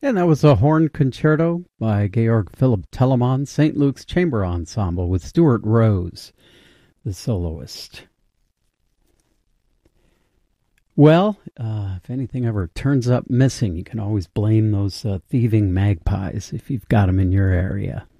And that was a horn concerto by Georg Philipp Telemann, St. Luke's Chamber Ensemble, with Stuart Rose, the soloist. Well, if anything ever turns up missing, you can always blame those thieving magpies if you've got them in your area.